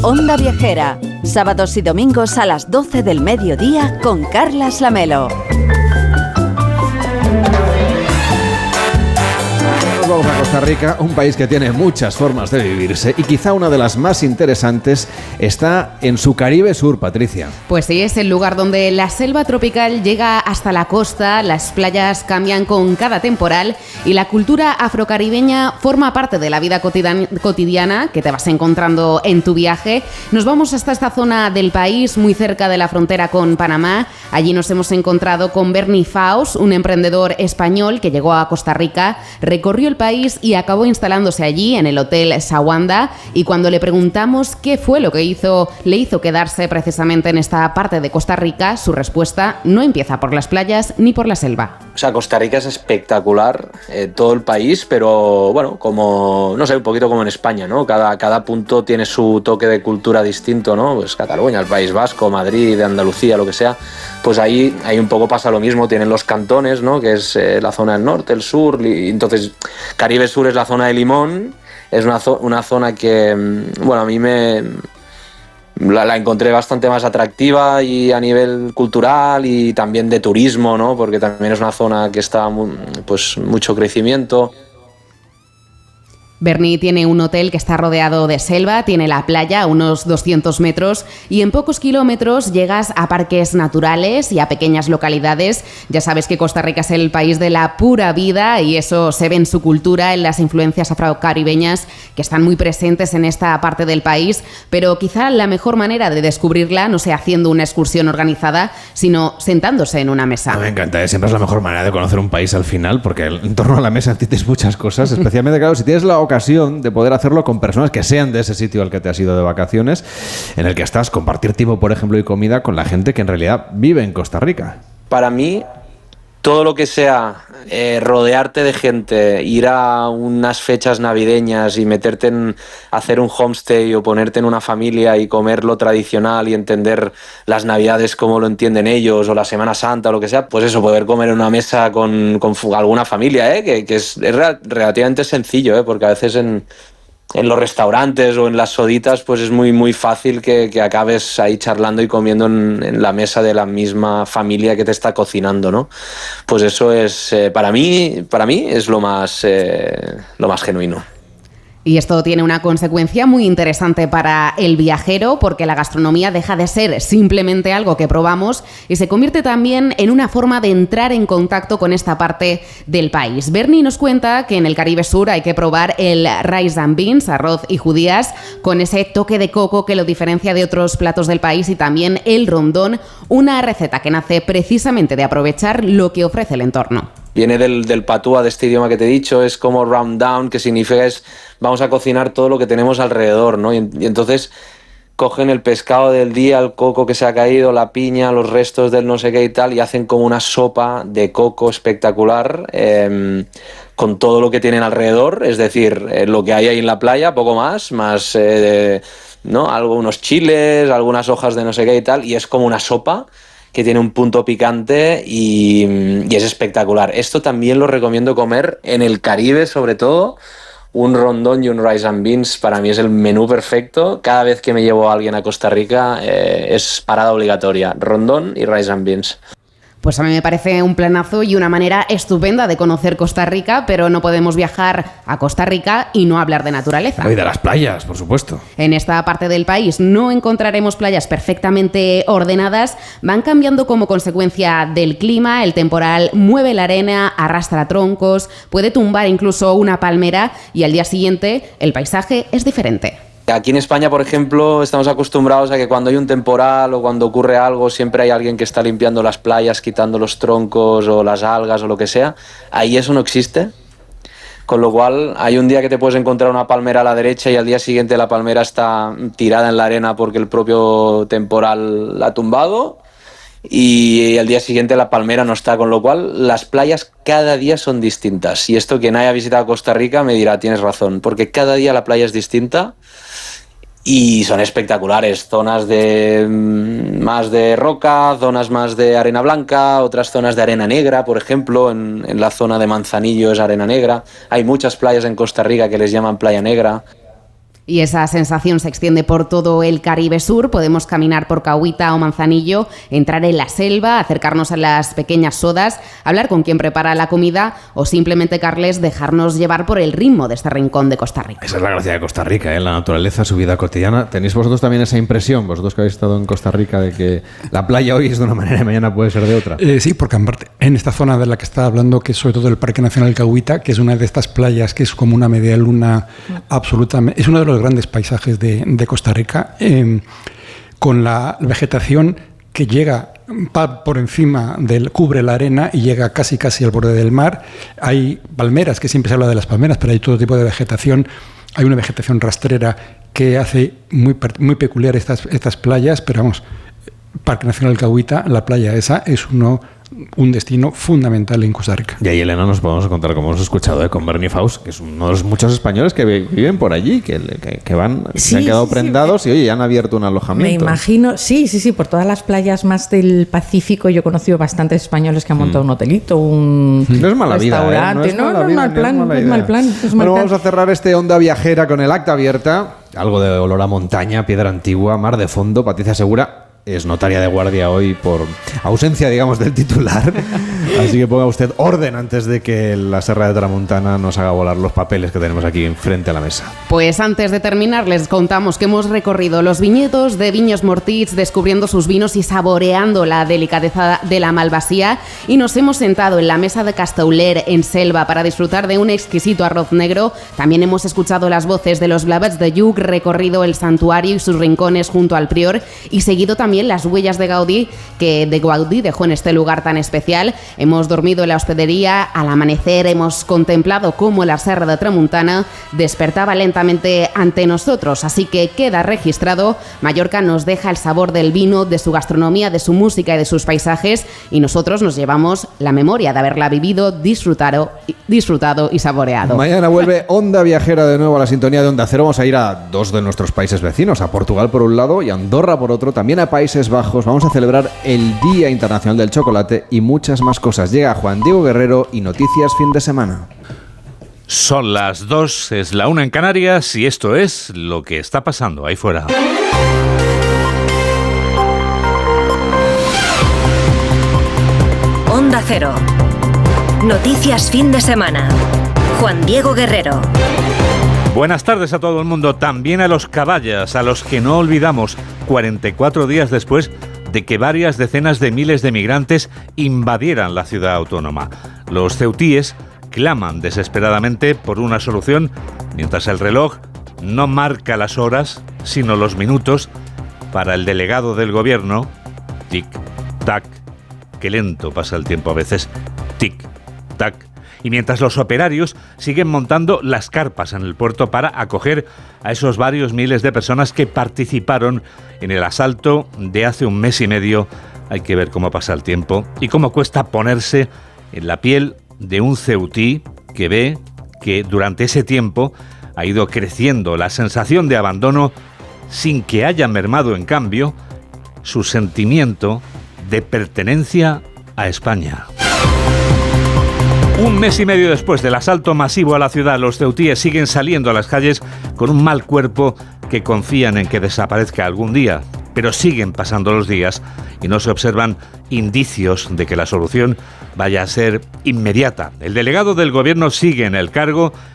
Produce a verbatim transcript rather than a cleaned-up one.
Onda Viajera, sábados y domingos a las doce del mediodía con Carlas Lamelo. Vamos a Costa Rica, un país que tiene muchas formas de vivirse y quizá una de las más interesantes está en su Caribe Sur, Patricia. Pues sí, es el lugar donde la selva tropical llega hasta la costa, las playas cambian con cada temporal y la cultura afrocaribeña forma parte de la vida cotidiana que te vas encontrando en tu viaje. Nos vamos hasta esta zona del país, muy cerca de la frontera con Panamá. Allí nos hemos encontrado con Berni Faus, un emprendedor español que llegó a Costa Rica, recorrió el país y acabó instalándose allí en el Hotel Sawanda, y cuando le preguntamos qué fue lo que hizo, le hizo quedarse precisamente en esta parte de Costa Rica, su respuesta no empieza por las playas ni por la selva. O sea, Costa Rica es espectacular, eh, todo el país, pero bueno, como, no sé, un poquito como en España, ¿no? Cada, cada punto tiene su toque de cultura distinto, ¿no? Pues Cataluña, el País Vasco, Madrid, Andalucía, lo que sea. Pues ahí, ahí un poco pasa lo mismo, tienen los cantones, ¿no? Que es eh, la zona del norte, el sur, y entonces Caribe Sur es la zona de Limón, es una, zo- una zona que, bueno, a mí me... La, la encontré bastante más atractiva y a nivel cultural y también de turismo, ¿no? Porque también es una zona que está muy, pues mucho crecimiento. Berni tiene un hotel que está rodeado de selva, tiene la playa a unos doscientos metros y en pocos kilómetros llegas a parques naturales y a pequeñas localidades. Ya sabes que Costa Rica es el país de la pura vida y eso se ve en su cultura, en las influencias afrocaribeñas que están muy presentes en esta parte del país, pero quizá la mejor manera de descubrirla no sea haciendo una excursión organizada, sino sentándose en una mesa. Me encanta, ¿eh? Siempre es la mejor manera de conocer un país al final, porque en torno a la mesa tienes muchas cosas, especialmente, claro, si tienes la ocasión de poder hacerlo con personas que sean de ese sitio al que te has ido de vacaciones, en el que estás, compartir tiempo, por ejemplo, y comida con la gente que en realidad vive en Costa Rica. Para mí, todo lo que sea eh, rodearte de gente, ir a unas fechas navideñas y meterte en hacer un homestay o ponerte en una familia y comer lo tradicional y entender las navidades como lo entienden ellos, o la Semana Santa o lo que sea, pues eso, poder comer en una mesa con, con alguna familia, ¿eh? que, que es, es re- relativamente sencillo, ¿eh? Porque a veces en... en los restaurantes o en las soditas, pues es muy muy fácil que, que acabes ahí charlando y comiendo en, en la mesa de la misma familia que te está cocinando, ¿no? Pues eso es, eh, para mí, para mí es lo más, eh, lo más genuino. Y esto tiene una consecuencia muy interesante para el viajero, porque la gastronomía deja de ser simplemente algo que probamos y se convierte también en una forma de entrar en contacto con esta parte del país. Berni nos cuenta que en el Caribe Sur hay que probar el rice and beans, arroz y judías, con ese toque de coco que lo diferencia de otros platos del país, y también el rondón, una receta que nace precisamente de aprovechar lo que ofrece el entorno. Viene del, del patúa, de este idioma que te he dicho, es como round down, que significa es vamos a cocinar todo lo que tenemos alrededor, ¿no? Y, y entonces cogen el pescado del día, el coco que se ha caído, la piña, los restos del no sé qué y tal, y hacen como una sopa de coco espectacular, eh, con todo lo que tienen alrededor, es decir, eh, lo que hay ahí en la playa, poco más, más, eh, ¿no? Algo, unos chiles, algunas hojas de no sé qué y tal, y es como una sopa que tiene un punto picante y, y es espectacular. Esto también lo recomiendo comer en el Caribe, sobre todo. Un rondón y un rice and beans para mí es el menú perfecto. Cada vez que me llevo a alguien a Costa Rica eh, es parada obligatoria. Rondón y rice and beans. Pues a mí me parece un planazo y una manera estupenda de conocer Costa Rica, pero no podemos viajar a Costa Rica y no hablar de naturaleza. Y de las playas, por supuesto. En esta parte del país no encontraremos playas perfectamente ordenadas, van cambiando como consecuencia del clima, el temporal mueve la arena, arrastra troncos, puede tumbar incluso una palmera y al día siguiente el paisaje es diferente. Aquí en España, por ejemplo, estamos acostumbrados a que cuando hay un temporal o cuando ocurre algo, siempre hay alguien que está limpiando las playas, quitando los troncos o las algas o lo que sea. Ahí eso no existe. Con lo cual, hay un día que te puedes encontrar una palmera a la derecha y al día siguiente la palmera está tirada en la arena porque el propio temporal la ha tumbado, y al día siguiente la palmera no está, con lo cual las playas cada día son distintas. Y esto, quien haya visitado Costa Rica me dirá, tienes razón, porque cada día la playa es distinta y son espectaculares. Zonas de más de roca, zonas más de arena blanca, otras zonas de arena negra, por ejemplo, en, en la zona de Manzanillo es arena negra. Hay muchas playas en Costa Rica que les llaman playa negra. Y esa sensación se extiende por todo el Caribe Sur. Podemos caminar por Cahuita o Manzanillo, entrar en la selva, acercarnos a las pequeñas sodas, hablar con quien prepara la comida o simplemente, Carles, dejarnos llevar por el ritmo de este rincón de Costa Rica. Esa es la gracia de Costa Rica, ¿eh? La naturaleza, su vida cotidiana. ¿Tenéis vosotros también esa impresión, vosotros que habéis estado en Costa Rica, de que la playa hoy es de una manera y mañana puede ser de otra? Eh, sí, porque aparte, en esta zona de la que estaba hablando, que es sobre todo el Parque Nacional Cahuita, que es una de estas playas que es como una media luna absolutamente... Es uno de los grandes paisajes de, de Costa Rica, eh, con la vegetación que llega pa, por encima del, cubre la arena y llega casi casi al borde del mar. Hay palmeras, que siempre se habla de las palmeras, pero hay todo tipo de vegetación. Hay una vegetación rastrera que hace muy, muy peculiar estas, estas playas, pero vamos, Parque Nacional Cahuita, la playa esa, es uno... un destino fundamental en Costa Rica. Y ahí, Elena, nos podemos encontrar, como hemos escuchado, ¿eh? con Bernie Faust, que es uno de los muchos españoles que viven por allí, que, que, que van, sí, se han quedado sí, prendados sí, y oye, ya han abierto un alojamiento. Me imagino, sí, sí, sí, por todas las playas más del Pacífico yo he conocido bastantes españoles que han montado mm. un hotelito, un no es mala restaurante. Vida, ¿eh? No es no, mala no, vida, mal plan, no es no es mal plan. Es mal bueno, plan. Vamos a cerrar este Onda Viajera con el acta abierta, algo de olor a montaña, piedra antigua, mar de fondo. Patricia Segura es notaria de guardia hoy por ausencia, digamos, del titular. Así que ponga usted orden antes de que la Serra de Tramuntana nos haga volar los papeles que tenemos aquí enfrente a la mesa. Pues antes de terminar, les contamos que hemos recorrido los viñedos de Viñes Mortits, descubriendo sus vinos y saboreando la delicadeza de la malvasía. Y nos hemos sentado en la mesa de Castauler, en Selva, para disfrutar de un exquisito arroz negro. También hemos escuchado las voces de los Blavets de Lluc, recorrido el santuario y sus rincones junto al Prior, y seguido también las huellas de Gaudí que de Gaudí dejó en este lugar tan especial. Hemos dormido en la hospedería, al amanecer hemos contemplado cómo la Serra de Tramuntana despertaba lentamente ante nosotros, así que queda registrado. Mallorca nos deja el sabor del vino, de su gastronomía, de su música y de sus paisajes, y nosotros nos llevamos la memoria de haberla vivido, disfrutado, disfrutado y saboreado. Mañana vuelve Onda Viajera de nuevo a la sintonía de Onda Cero. Vamos a ir a dos de nuestros países vecinos, a Portugal por un lado y a Andorra por otro, también a Países Bajos. Vamos a celebrar el Día Internacional del Chocolate y muchas más cosas. Llega Juan Diego Guerrero y Noticias Fin de Semana. Son las dos, es la una en Canarias y esto es lo que está pasando ahí fuera. Onda Cero. Noticias Fin de Semana. Juan Diego Guerrero. Buenas tardes a todo el mundo, también a los caballas, a los que no olvidamos, cuarenta y cuatro días después de que varias decenas de miles de migrantes invadieran la ciudad autónoma. Los ceutíes claman desesperadamente por una solución, mientras el reloj no marca las horas, sino los minutos. Para el delegado del gobierno, tic-tac, qué lento pasa el tiempo a veces, tic-tac. Y mientras los operarios siguen montando las carpas en el puerto para acoger a esos varios miles de personas que participaron en el asalto de hace un mes y medio, hay que ver cómo pasa el tiempo y cómo cuesta ponerse en la piel de un ceutí que ve que durante ese tiempo ha ido creciendo la sensación de abandono sin que haya mermado, en cambio, su sentimiento de pertenencia a España. Un mes y medio después del asalto masivo a la ciudad, los ceutíes siguen saliendo a las calles con un mal cuerpo que confían en que desaparezca algún día, pero siguen pasando los días y no se observan indicios de que la solución vaya a ser inmediata. El delegado del gobierno sigue en el cargo,